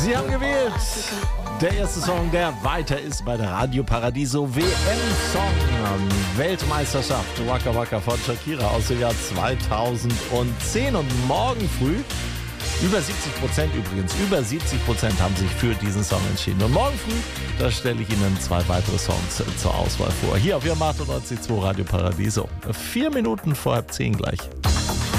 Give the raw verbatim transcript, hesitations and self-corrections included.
Sie haben gewählt. Der erste Song, der weiter ist bei der Radio Paradiso W M-Song. Weltmeisterschaft Waka Waka von Shakira aus dem Jahr zweitausendzehn. Und morgen früh, über siebzig Prozent übrigens, über siebzig Prozent haben sich für diesen Song entschieden. Und morgen früh, da stelle ich Ihnen zwei weitere Songs zur Auswahl vor. Hier auf Ihrem achtundneunzig Komma zwei Radio Paradiso. Vier Minuten vor halb zehn gleich.